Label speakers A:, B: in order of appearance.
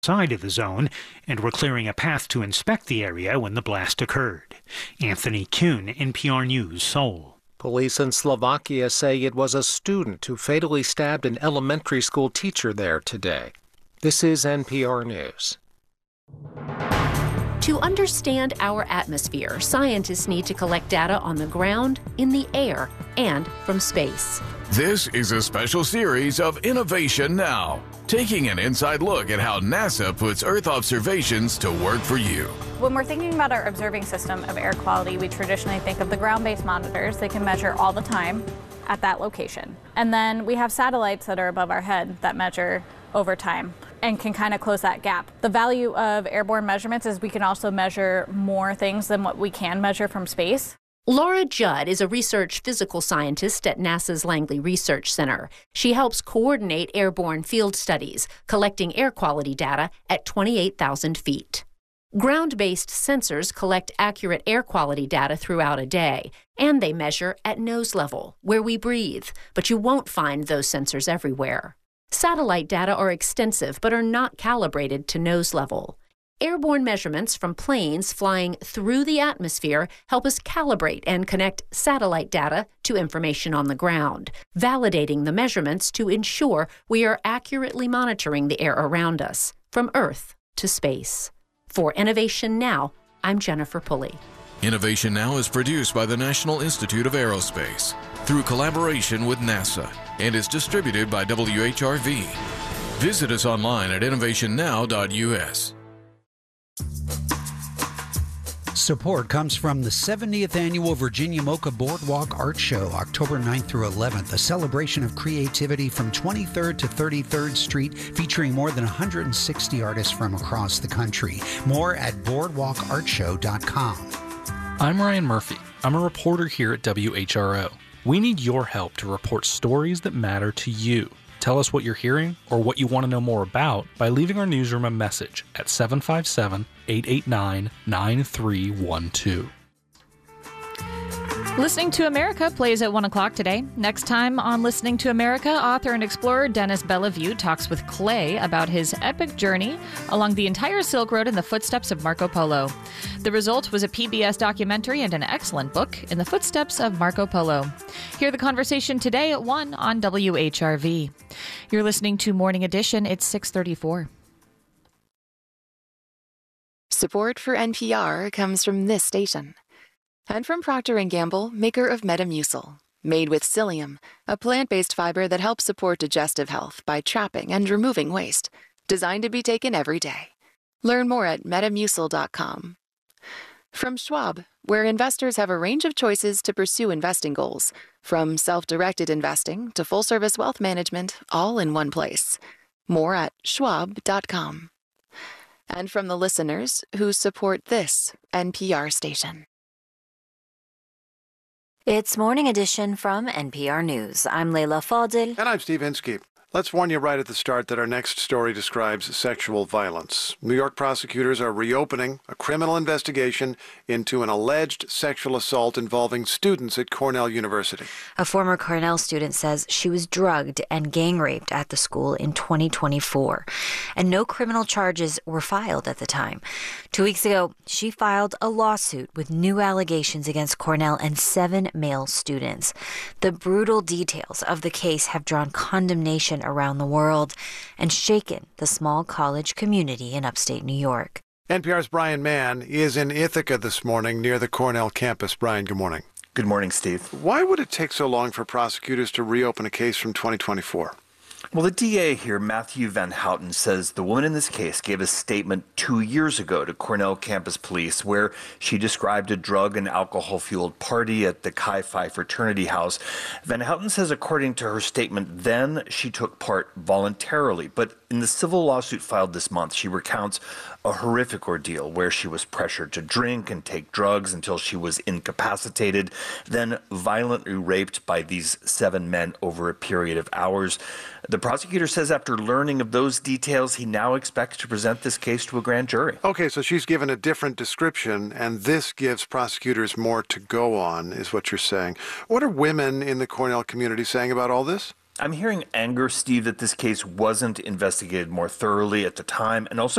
A: side of the zone and were clearing a path to inspect the area when the blast occurred. Anthony Kuhn, NPR News, Seoul.
B: Police in Slovakia say it was a student who fatally stabbed an elementary school teacher there today. This is NPR News.
C: To understand our atmosphere, scientists need to collect data on the ground, in the air, and from space.
D: This is a special series of Innovation Now, taking an inside look at how NASA puts Earth observations to work for you.
E: When we're thinking about our observing system of air quality, we traditionally think of the ground-based monitors. They can measure all the time at that location. And then we have satellites that are above our head that measure over time and can kind of close that gap. The value of airborne measurements is we can also measure more things than what we can measure from space.
C: Laura Judd is a research physical scientist at NASA's Langley Research Center. She helps coordinate airborne field studies, collecting air quality data at 28,000 feet. Ground-based sensors collect accurate air quality data throughout a day, and they measure at nose level, where we breathe, but you won't find those sensors everywhere. Satellite data are extensive but are not calibrated to nose level. Airborne measurements from planes flying through the atmosphere help us calibrate and connect satellite data to information on the ground, validating the measurements to ensure we are accurately monitoring the air around us, from Earth to space. For Innovation Now, I'm Jennifer Pulley.
D: Innovation Now is produced by the National Institute of Aerospace through collaboration with NASA and is distributed by WHRV. Visit us online at innovationnow.us.
F: Support comes from the 70th Annual Virginia Mocha Boardwalk Art Show, October 9th through 11th, a celebration of creativity from 23rd to 33rd Street, featuring more than 160 artists from across the country. More at boardwalkartshow.com.
G: I'm Ryan Murphy. I'm a reporter here at WHRO. We need your help to report stories that matter to you. Tell us what you're hearing or what you want to know more about by leaving our newsroom a message at 757-889-9312.
H: Listening to America plays at 1 o'clock today. Next time on Listening to America, author and explorer Dennis Bellevue talks with Clay about his epic journey along the entire Silk Road in the footsteps of Marco Polo. The result was a PBS documentary and an excellent book, In the Footsteps of Marco Polo. Hear the conversation today at 1 on WHRV. You're listening to Morning Edition. It's 6:34.
I: Support for NPR comes from this station. And from Procter & Gamble, maker of Metamucil. Made with psyllium, a plant-based fiber that helps support digestive health by trapping and removing waste. Designed to be taken every day. Learn more at metamucil.com. From Schwab, where investors have a range of choices to pursue investing goals. From self-directed investing to full-service wealth management, all in one place. More at schwab.com. And from the listeners who support this NPR station.
J: It's Morning Edition from NPR News. I'm Leila Fadil.
K: And I'm Steve Inskeep. Let's warn you right at the start that our next story describes sexual violence. New York prosecutors are reopening a criminal investigation into an alleged sexual assault involving students at Cornell University.
J: A former Cornell student says she was drugged and gang raped at the school in 2024, and no criminal charges were filed at the time. 2 weeks ago, she filed a lawsuit with new allegations against Cornell and 7 male students. The brutal details of the case have drawn condemnation around the world and shaken the small college community in upstate New York.
K: NPR's Brian Mann is in Ithaca this morning near the Cornell campus. Brian, good morning.
L: Good morning, Steve.
K: Why would it take so long for prosecutors to reopen a case from 2024?
L: Well, the DA here, Matthew Van Houten, says the woman in this case gave a statement 2 years ago to Cornell campus police where she described a drug and alcohol-fueled party at the Chi Phi fraternity house. Van Houten says according to her statement then, she took part voluntarily. But in the civil lawsuit filed this month, she recounts a horrific ordeal where she was pressured to drink and take drugs until she was incapacitated, then violently raped by these 7 men over a period of hours. The prosecutor says after learning of those details, he now expects to present this case to a grand jury.
K: Okay, so she's given a different description, and this gives prosecutors more to go on, is what you're saying. What are women in the Cornell community saying about all this?
L: I'm hearing anger, Steve, that this case wasn't investigated more thoroughly at the time, and also